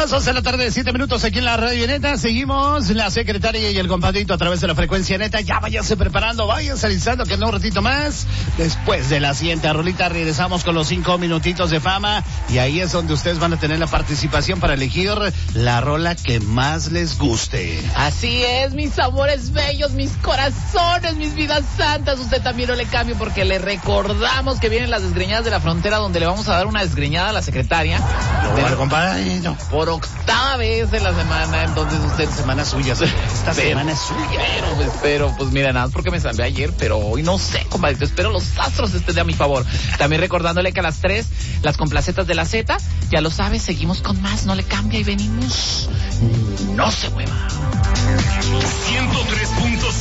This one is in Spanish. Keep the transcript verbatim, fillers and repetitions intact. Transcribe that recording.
Las once de la tarde, siete minutos aquí en la Radio Neta. Seguimos la secretaria y el compadrito a través de la frecuencia Neta. Ya váyanse preparando, váyanse alistando que en un ratito más. Después de la siguiente rolita regresamos con los cinco minutitos de fama. Y ahí es donde ustedes van a tener la participación para elegir la rola que más les guste. Así es, mis amores bellos, mis corazones, mis vidas santas. Usted también no le cambie porque le recordamos que vienen las desgreñadas de la frontera, donde le vamos a dar una desgreñada a la secretaria. Bueno, compadre, no. Por octava vez en la semana, entonces usted... Semana suya, esta pero, semana es suya. Pero, pues, pero, pues mira, nada más porque me salvé ayer, pero hoy no sé, compadre, espero los astros estén a mi favor. También recordándole que a las tres, las complacetas de la Z, ya lo sabe, seguimos con más, no le cambia y venimos. No se mueva. ciento tres punto